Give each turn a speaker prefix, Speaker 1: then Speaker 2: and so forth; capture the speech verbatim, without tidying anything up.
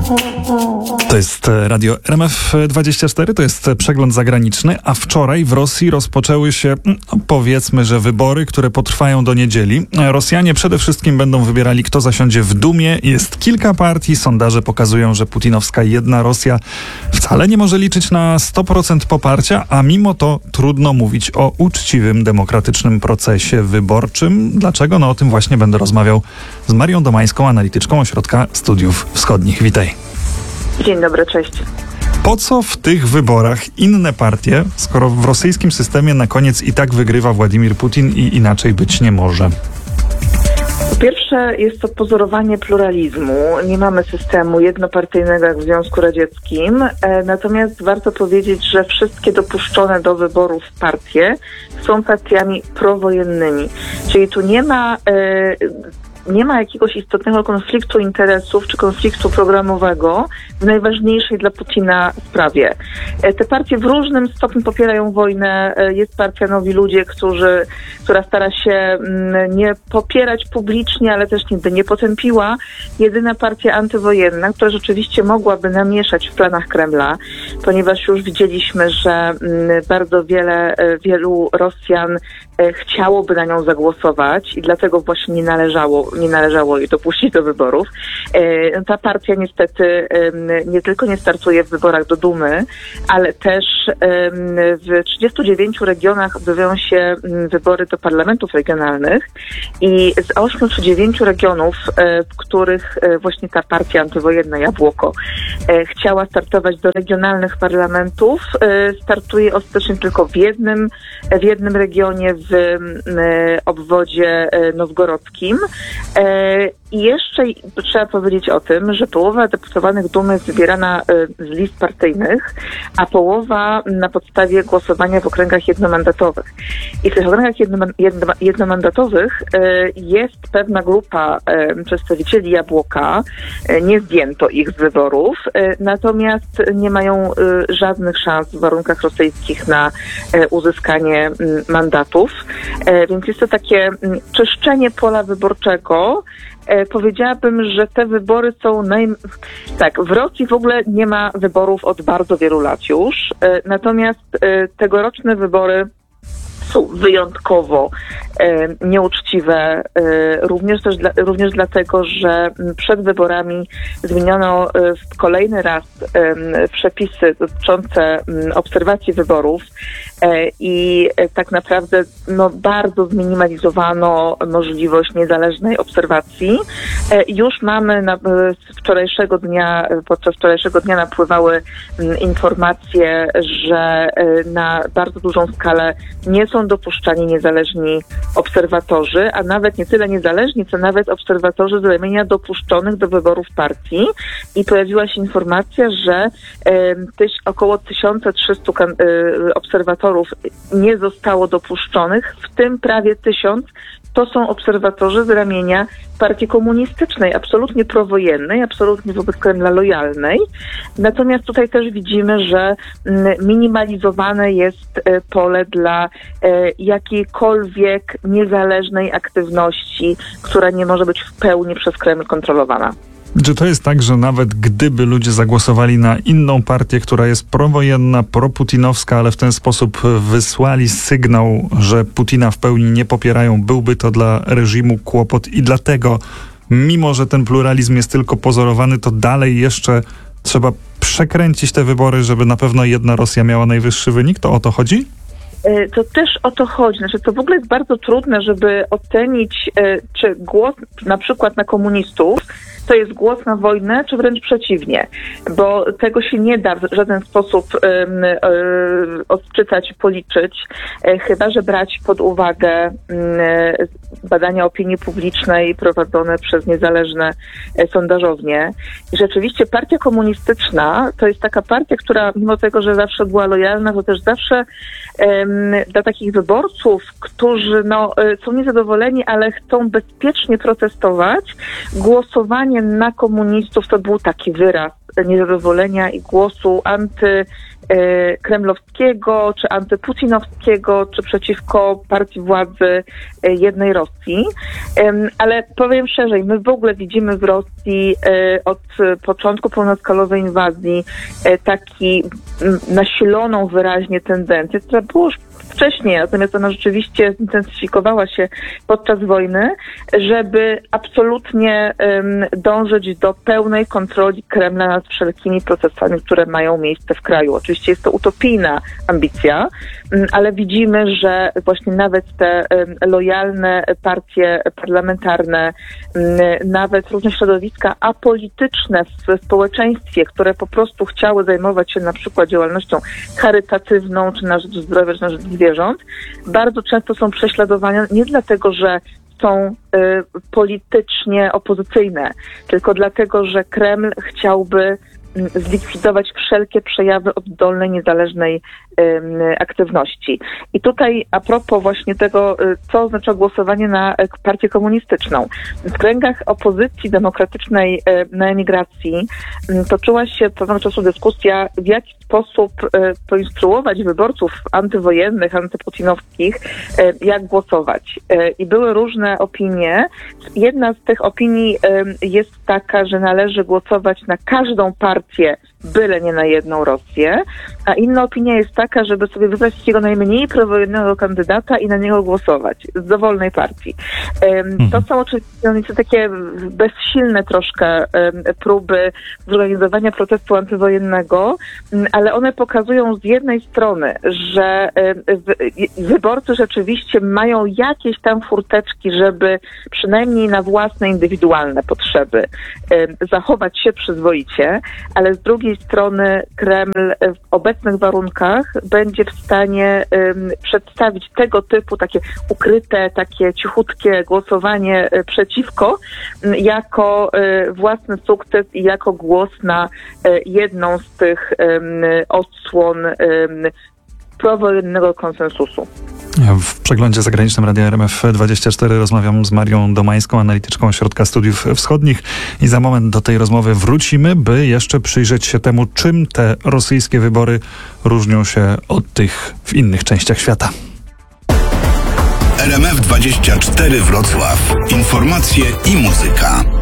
Speaker 1: To jest Radio R M F dwadzieścia cztery, to jest przegląd zagraniczny, a wczoraj w Rosji rozpoczęły się, no powiedzmy, że wybory, które potrwają do niedzieli. Rosjanie przede wszystkim będą wybierali, kto zasiądzie w Dumie. Jest kilka partii, sondaże pokazują, że putinowska jedna Rosja wcale nie może liczyć na sto procent poparcia, a mimo to trudno mówić o uczciwym, demokratycznym procesie wyborczym. Dlaczego? No o tym właśnie będę rozmawiał z Marią Domańską, analityczką Ośrodka Studiów Wschodnich. Witaj.
Speaker 2: Dzień dobry, cześć.
Speaker 1: Po co w tych wyborach inne partie, skoro w rosyjskim systemie na koniec i tak wygrywa Władimir Putin i inaczej być nie może?
Speaker 2: Po pierwsze, jest to pozorowanie pluralizmu. Nie mamy systemu jednopartyjnego jak w Związku Radzieckim, e, natomiast warto powiedzieć, że wszystkie dopuszczone do wyborów partie są partiami prowojennymi. Czyli tu nie ma... E, Nie ma jakiegoś istotnego konfliktu interesów czy konfliktu programowego w najważniejszej dla Putina sprawie. Te partie w różnym stopniu popierają wojnę. Jest partia Nowi Ludzie, którzy, która stara się nie popierać publicznie, ale też nigdy nie potępiła. Jedyna partia antywojenna, która rzeczywiście mogłaby namieszać w planach Kremla, ponieważ już widzieliśmy, że bardzo wiele, wielu Rosjan chciałoby na nią zagłosować i dlatego właśnie nie należało nie należało jej dopuścić do wyborów. Ta partia niestety nie tylko nie startuje w wyborach do Dumy, ale też w trzydziestu dziewięciu regionach odbywają się wybory do parlamentów regionalnych i z ośmiu czy dziewięciu regionów, w których właśnie ta partia antywojenna Jabłoko chciała startować do regionalnych parlamentów, startuje ostatecznie tylko w jednym, w jednym regionie w obwodzie nowgorodzkim. I jeszcze trzeba powiedzieć o tym, że połowa deputowanych Dumy jest wybierana z list partyjnych, a połowa na podstawie głosowania w okręgach jednomandatowych. I w tych okręgach jednomandatowych jest pewna grupa przedstawicieli Jabłoka, nie zdjęto ich z wyborów, natomiast nie mają żadnych szans w warunkach rosyjskich na uzyskanie mandatów. Więc jest to takie czyszczenie pola wyborczego. E, powiedziałabym, że te wybory są naj... Tak, w Rosji w ogóle nie ma wyborów od bardzo wielu lat już, e, natomiast e, tegoroczne wybory są wyjątkowo e, nieuczciwe, e, również też dla, również dlatego, że przed wyborami zmieniono e, kolejny raz e, przepisy dotyczące e, obserwacji wyborów e, i e, tak naprawdę no, bardzo zminimalizowano możliwość niezależnej obserwacji. E, już mamy na, z wczorajszego dnia, podczas wczorajszego dnia napływały m, informacje, że e, na bardzo dużą skalę nie są dopuszczani niezależni obserwatorzy, a nawet nie tyle niezależni, co nawet obserwatorzy z ramienia dopuszczonych do wyborów partii. I pojawiła się informacja, że e, tyś, około tysiąc trzysta e, obserwatorów nie zostało dopuszczonych, w tym prawie tysiąc to są obserwatorzy z ramienia partii komunistycznej, absolutnie prowojennej, absolutnie wobec Kremla lojalnej. Natomiast tutaj też widzimy, że minimalizowane jest pole dla jakiejkolwiek niezależnej aktywności, która nie może być w pełni przez Kreml kontrolowana.
Speaker 1: Czy to jest tak, że nawet gdyby ludzie zagłosowali na inną partię, która jest prowojenna, proputinowska, ale w ten sposób wysłali sygnał, że Putina w pełni nie popierają, byłby to dla reżimu kłopot i dlatego, mimo że ten pluralizm jest tylko pozorowany, to dalej jeszcze trzeba przekręcić te wybory, żeby na pewno jedna Rosja miała najwyższy wynik? To o to chodzi?
Speaker 2: To też o to chodzi. Znaczy, to w ogóle jest bardzo trudne, żeby ocenić, czy głos na przykład na komunistów to jest głos na wojnę, czy wręcz przeciwnie, bo tego się nie da w żaden sposób um, um, odczytać, policzyć, um, chyba że brać pod uwagę um, badania opinii publicznej prowadzone przez niezależne um, sondażownie. I rzeczywiście partia komunistyczna to jest taka partia, która mimo tego, że zawsze była lojalna, to też zawsze um, dla takich wyborców, którzy no, są niezadowoleni, ale chcą bezpiecznie protestować, głosowanie głosowanie na komunistów to był taki wyraz niezadowolenia i głosu antykremlowskiego, czy antyputinowskiego, czy przeciwko partii władzy jednej Rosji. Ale powiem szerzej, my w ogóle widzimy w Rosji od początku pełnoskalowej inwazji taki nasiloną wyraźnie tendencję, która była już wcześniej, natomiast ona rzeczywiście zintensyfikowała się podczas wojny, żeby absolutnie um, dążyć do pełnej kontroli Kremla nad wszelkimi procesami, które mają miejsce w kraju. Oczywiście jest to utopijna ambicja, um, ale widzimy, że właśnie nawet te um, lojalne partie parlamentarne, um, nawet różne środowiska apolityczne w społeczeństwie, które po prostu chciały zajmować się na przykład działalnością charytatywną, czy na rzecz zdrowia, czy na rzecz zwierząt, bardzo często są prześladowane nie dlatego, że są y, politycznie opozycyjne, tylko dlatego, że Kreml chciałby y, zlikwidować wszelkie przejawy oddolnej, niezależnej y, aktywności. I tutaj a propos właśnie tego, y, co oznacza głosowanie na y, partię komunistyczną. W kręgach opozycji demokratycznej y, na emigracji y, toczyła się pewnego czasu dyskusja, w jaki sposób y, poinstruować wyborców antywojennych, antyputinowskich, y, jak głosować. Y, I były różne opinie. Jedna z tych opinii y, jest taka, że należy głosować na każdą partię, byle nie na jedną Rosję, a inna opinia jest taka, żeby sobie wybrać takiego najmniej prowojennego kandydata i na niego głosować z dowolnej partii. Um, to są oczywiście takie bezsilne troszkę um, próby zorganizowania protestu antywojennego, um, ale one pokazują z jednej strony, że um, wy, wyborcy rzeczywiście mają jakieś tam furteczki, żeby przynajmniej na własne indywidualne potrzeby um, zachować się przyzwoicie, ale z drugiej strony Kreml w obecnych warunkach będzie w stanie um, przedstawić tego typu takie ukryte, takie cichutkie głosowanie y, przeciwko y, jako y, własny sukces i jako głos na y, jedną z tych y, odsłon y, prowojennego konsensusu.
Speaker 1: W przeglądzie zagranicznym Radia R M F dwadzieścia cztery rozmawiam z Marią Domańską, analityczką Ośrodka Studiów Wschodnich, i za moment do tej rozmowy wrócimy, by jeszcze przyjrzeć się temu, czym te rosyjskie wybory różnią się od tych w innych częściach świata.
Speaker 3: R M F dwadzieścia cztery Wrocław. Informacje i muzyka.